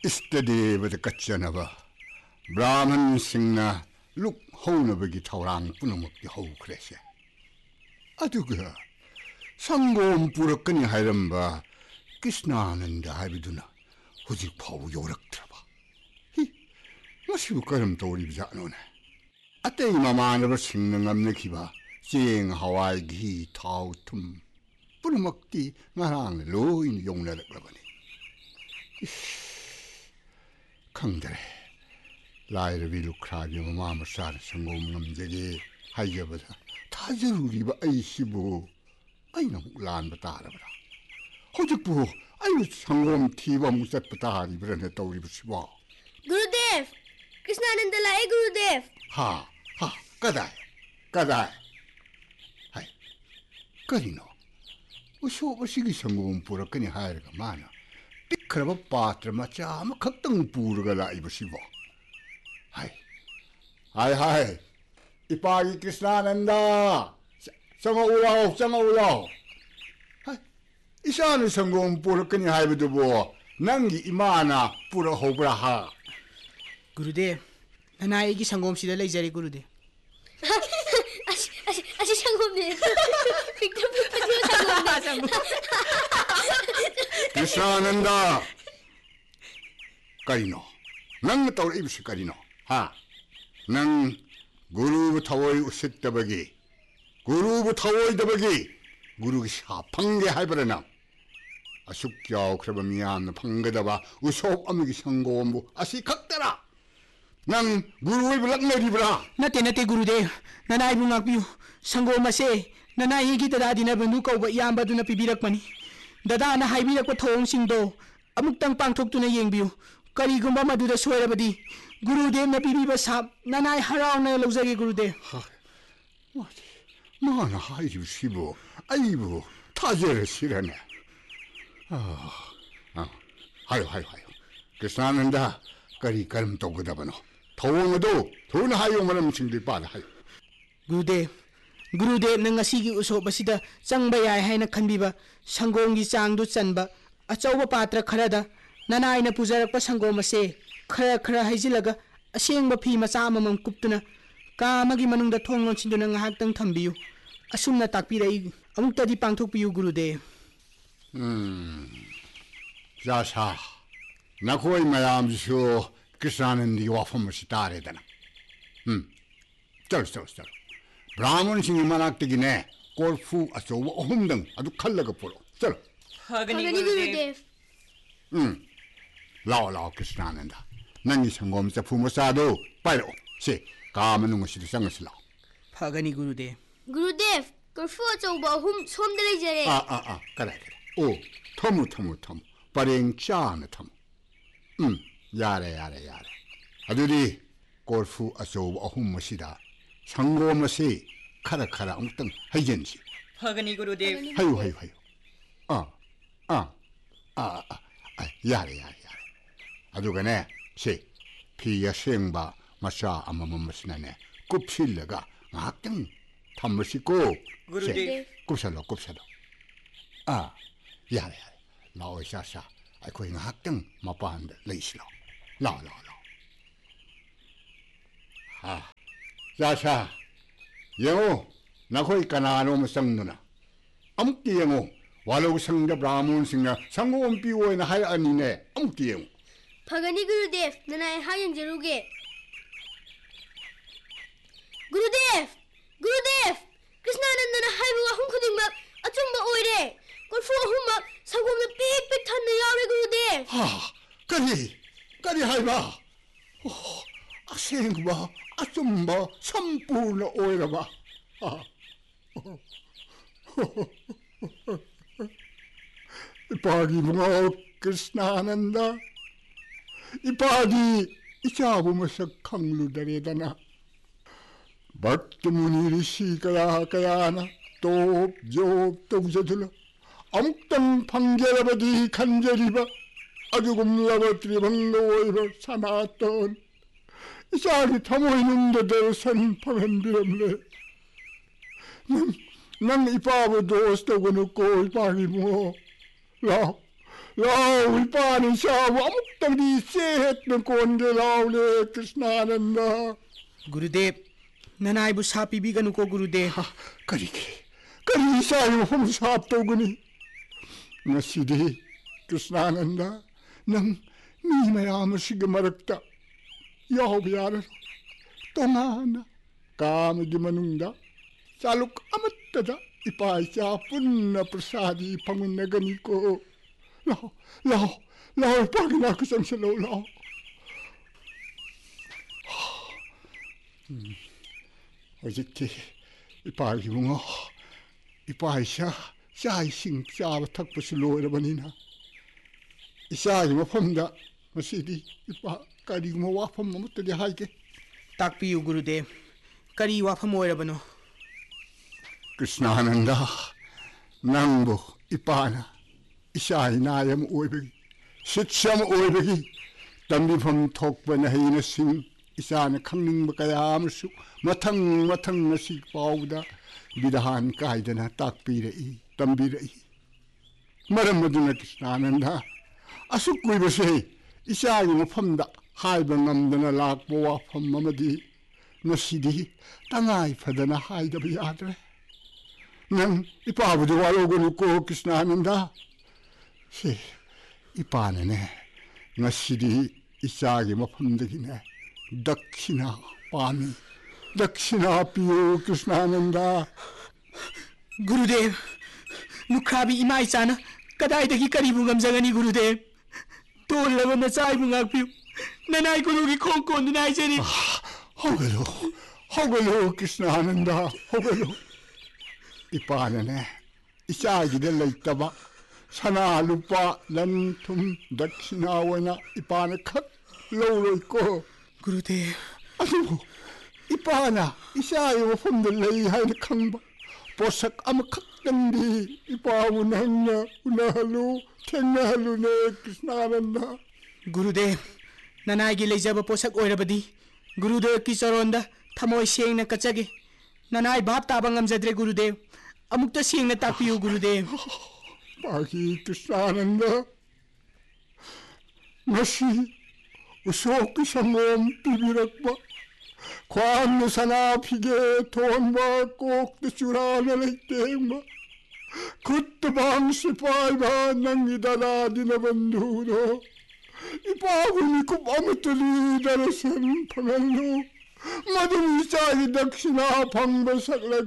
이스터디부터 끝져나봐 브라만 싱나 룩 호우너버기 타오랑 뿌너먹기 호우 그래세 아두가 상고음 뿌럭거니 하이런바 기스나는데 하이비두나 후직 파우 요락 들어봐 히 마시고 거름 떠오리비자 노네 아때 이마마너버 싱능암네 기바 징 하와이 기 타우 툼 뿌너먹기 나랑 로인 용나를 그러버니 강들에 라이르 비루크라비 마음을 쌀 성공 남자기 하이겨보자 타저루리바 아이시부 아이나 란바 따라보라 호적부 아이고 성공 티바 무셋부 따리브라네 떠오리부시바 गुरुदेव कृष्णानंद लाए गुरुदेव 하 까다이 하이 거리노 우소버시기 성공 부럽거니 하이르가 많아 삐크라바 빠트라 마차 아마 각당 부르가 라이브시바 하이 이빠기 कृष्णानंदा 정어 울라오 이샤는 성공 부르거니 하이브도보 낭기 이마나 부러 호브라하 गुरुदेव ननाई संगोम सिदा लेजरी गुरुदेव 아시 상고네 빅터 상고네 कृष्णानंदा 까리노 낭 떠올 입시 까리노 낭 구루부 타워이 우싯더버기 구루부 타워이 더버기 구루기 샤팡게 할버라나 아숙겨 그러면 미안나 방거다봐 우속 어미기 성고무 아시 각다라 난 구루의 블락내리브라 नते गुरुदेव ननाई बुंगापियो संगोम असे ननाई की दादादीना बंदू कौब यामबदुना पिबिरकपनी दादाना हाइबिरकप थोंगसिंगदो अमुक्तंग पांगथोक्तुना येंबियो करिगुंबा मदुदा सोयरबदी गुरुदेव न पिबिबा साब ननाई हरावना लौजगे गुरुदेव माना हाइसिबो 아이고 타제를 싫어네 하요 कृष्णानंदा करी कर्म तो गुदबनो थोंगदो थोन हायो मरम सिंगदि पाद हायो गुरुदेव नंग असिगी उसोबसिदा चंगबा याय हायना खनबिबा संगोंगी चांगदु चनबा अचौबा पात्र खरदा ननायना पुजरकपा संगोम असे खरा हाइजिलगा असेंगबा फी मचा ममम कुप्तुना कामगी मनुंगदा थोंग लोंसिंदुना ngahaktang thambiyu asumna takpirai amuktadi pangthokpiyu gurudev 자사 나코이 마야암시오 कृष्णानंदी 와폼시 따레다나 쩔 브라문 싱이 만학되기네 골프 아초바 어흠등 아주 칼라가 보러 쩔 하그니 गुरुदेव 라오 कृष्णानंदा नंगी संगोम자 부모사도 빨리 시 가면은 것이 상을슬라 파가니 गुरुदेव कर्फ्यू अचौबा अहुम सोमदे लेजरे 그래 오 터무 빠링 짜나 터무 야래 아들이 골프 아초바 어흠 것이다 상고머시 카라카라 엉뚱 하이젠시 파가니 구루데v 하유 야래 아주가네 시 피야 생바 마샤 아마마마시나네 굽실러가 막등 탐무시고 구루데v 굽살로 야래 라오샤샤 아이코잉 학등 마빠한데 레이시로 라오 야샤 영호 나코이 까나노 무성누나 아무띠 영호 와로 성자 브라문 싱나 상고원 비오에나 하이 아니네 아무띠 영호 파가니 गुरुदेव ननाई हायं जरुगे गुरुदेव कृष्णानंदना हाइबु अहुम खुदिंगमक अचुंबा ओइरे कर्फ्यू अहुमक संगोमना पिक थान्ना यावरे गुरुदेव 까리 하이바 아생바 아좀바 삼불나 오이라바 이빠기 붕어 कृष्णानंदा 이빠기 이자부면서 강루다레다나 박두무니 시가야나 또 부서들라 아묵땅 판결아버디 간절이바 아주 곰라버들이 반가워이바 사나왔던 이자리 타모이는데도 선파맨비람래 난 이빠부도 오스터고 놓고 이빠기 뭐 라 이빠는 샤워 아묵 तभी सेहत में कौन के लावले कृष्णानंद गुरुदेव ननाइबु सापीबीगनु को गुरुदेव करी सायो हम साप तौगनी नसीदे कृष्णानंद नंग मी मयाम सिग मरक्ता याव यार तोंगाना कामगी मनुंगदा चालुक अमत्तदा इपाइचा पुन्न प्रसादी फंगनगनी को लाओ पागना कुसम से लाओ हजिक्ति इपाई मुंगो इपाइसा चाइसिंग चाब थकपसु लोरबनिना इसागी मफमदा मसीदी इपा करिगुमा वाफम ममत्तदि हाइके ताकपियु गुरुदेव करी वाफम ओइरबनो कृष्णानंद नंगो इपाना इसाई नायम ओइबगी शिक्षम ओइबगी तंबिफम थोकपन हैना सिंग इसाना खंगनिंग कयामसु मथंग मसी पाउदा विधान कायदना ताकपीरई तंबीरई मरम मदुना कृष्णानंद असुक कुइबसे इसागी मफमदा हाइबा ngамदना लाकपो वाफम ममदी नसीदी तंगाई फदना हाइदबा यादरे नंग इपाबुदु वालोगनु को कृष्णानंद से इपानने नसीदी इसागी मफमदगिने दक्षिणा पामी दक्षिणा पियो कृष्णानंद गुरुदेव नुख्राबी इमाई चाना कदाइदगी करीबु ngамजगनी गुरुदेव तोलबा नचाइबु ngakपियु ननाई गुरुगी खोंग कोंदुनाई जरी होगलो कृष्णानंद होगलो इपानने इचागिदे लैतबा सना लुपा लन थुम दक्षिणा वना इपान खत लौरोइको गुरुदेव अदुबु इपाना इसाई वफमद लई हाइन खंबा पोसक अमखतंदी इपावु नंगना उनहलु थेंगहलु ने कृष्णानंद गुरुदेव ननाई लेजब पोसक ओइरबदी गुरुदेव की चरोंदा थमोय सेंगना कचगे ननाई भाप ताबा ngамजद्रे गुरुदेव अमुक्ता सेंगना ताकपियु गुरुदेव बाकी कृष्णानंद नसी उसोक संगोम पिबिरकबा ख्वांग सना फिगे थोनबा कोक चुराना लेतेंबा खुद बांग सिपाई बा नंगी दला दिन बंधुरो इपागुनी कुब अमतली दरसन फंगलो मधुमी चाही दक्षिणा फंग सकल